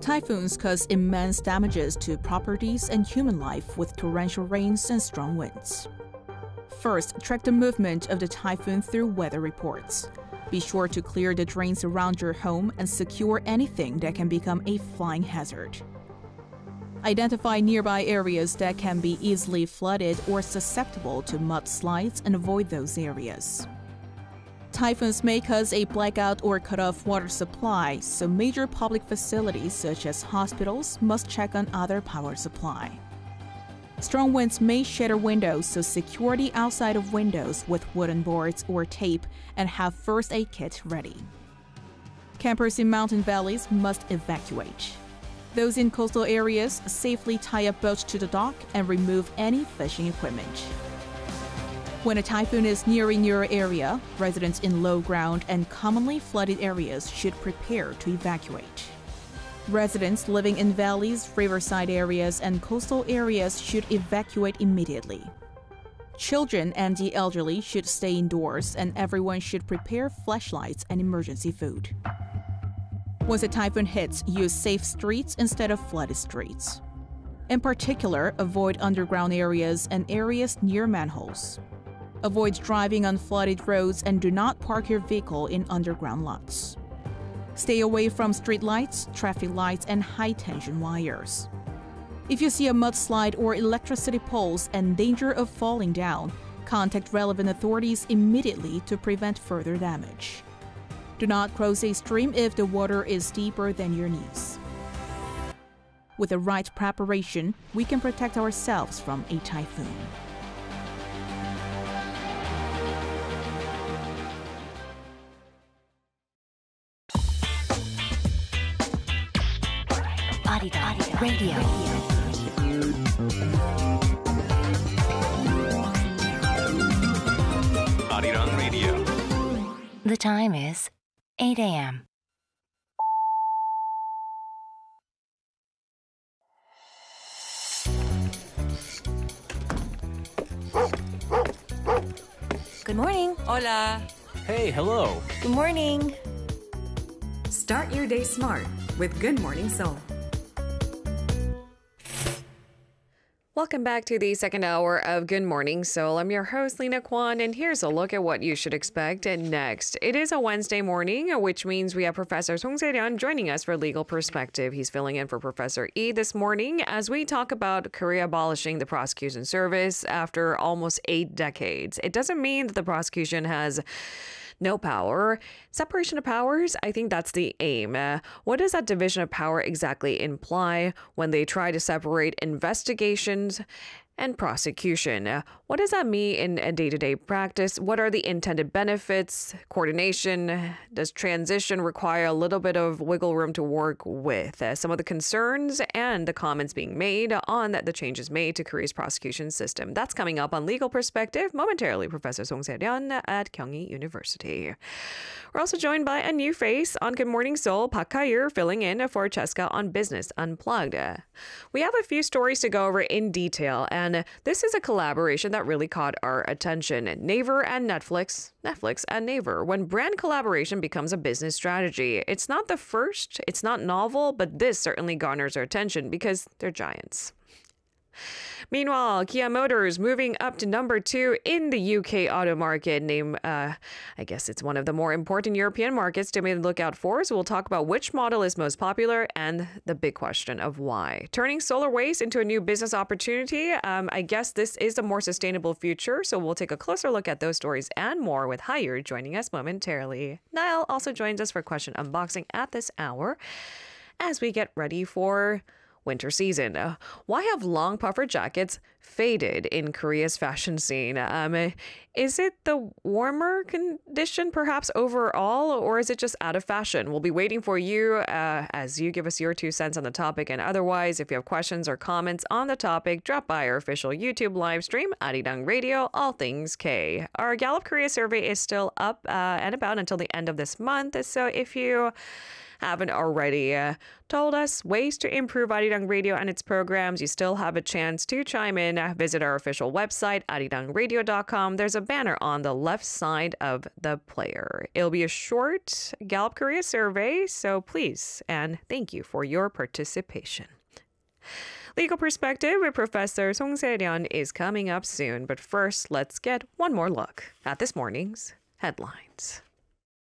Typhoons cause immense damages to properties and human life with torrential rains and strong winds. First, track the movement of the typhoon through weather reports. Be sure to clear the drains around your home and secure anything that can become a flying hazard. Identify nearby areas that can be easily flooded or susceptible to mudslides and avoid those areas. Typhoons may cause a blackout or cut off water supply, so major public facilities such as hospitals must check on other power supply. Strong winds may shatter windows, so secure the outside of windows with wooden boards or tape and have first aid kit ready. Campers in mountain valleys must evacuate. Those in coastal areas safely tie up boats to the dock and remove any fishing equipment. When a typhoon is nearing your area, residents in low ground and commonly flooded areas should prepare to evacuate. Residents living in valleys, riverside areas, and coastal areas should evacuate immediately. Children and the elderly should stay indoors, and everyone should prepare flashlights and emergency food. Once a typhoon hits, use safe streets instead of flooded streets. In particular, avoid underground areas and areas near manholes. Avoid driving on flooded roads and do not park your vehicle in underground lots. Stay away from street lights, traffic lights, and high-tension wires. If you see a mudslide or electricity poles and danger of falling down, contact relevant authorities immediately to prevent further damage. Do not cross a stream if the water is deeper than your knees. With the right preparation, we can protect ourselves from a typhoon. Arirang Radio. Arirang Radio. The time is 8 a.m. Good morning. Hola. Hey, hello. Good morning. Start your day smart with Good Morning Seoul. Welcome back to the second hour of Good Morning Seoul. I'm your host, Lena Kwan, and here's a look at what you should expect next. It is a Wednesday morning, which means we have Professor Song Se-ryun joining us for Legal Perspective. He's filling in for Professor Lee this morning as we talk about Korea abolishing the prosecution service after almost 8 decades. It doesn't mean that the prosecution has no power. Separation of powers, I think that's the aim. What does that division of power exactly imply when they try to separate investigations and prosecution? What does that mean in a day-to-day practice? What are the intended benefits? Coordination? Does transition require a little bit of wiggle room to work with? Some of the concerns and the comments being made on the changes made to Korea's prosecution system. That's coming up on Legal Perspective momentarily. Professor Song Se-ryun at Kyunghee University. We're also joined by a new face on Good Morning Seoul, Park Ha-yeol, filling in for Cheska on Business Unplugged. We have a few stories to go over in detail, and this is a collaboration that really caught our attention. Naver and Netflix and Naver. When brand collaboration becomes a business strategy, it's not the first, it's not novel, but this certainly garners our attention because they're giants. Meanwhile, Kia Motors moving up to number 2 in the UK auto market. I guess it's one of the more important European markets to look out for. So we'll talk about which model is most popular and the big question of why. Turning solar waste into a new business opportunity. I guess this is a more sustainable future. So we'll take a closer look at those stories and more with Ha-yeol joining us momentarily. Niall also joins us for question unboxing at this hour as we get ready for winter season. Why have long puffer jackets faded in Korea's fashion scene? Is it the warmer condition perhaps overall, or is it just out of fashion? We'll be waiting for you as you give us your 2 cents on the topic. And otherwise, if you have questions or comments on the topic, drop by our official YouTube live stream, Arirang Radio, All Things K. Our Gallup Korea survey is still up and about until the end of this month. So if you haven't already told us ways to improve Arirang Radio and its programs, you still have a chance to chime in. Visit our official website, arirangradio.com. There's a banner on the left side of the player. It'll be a short Gallup Korea survey, so please and thank you for your participation. Legal Perspective with Professor Song Se-ryun is coming up soon, but first, let's get one more look at this morning's headlines.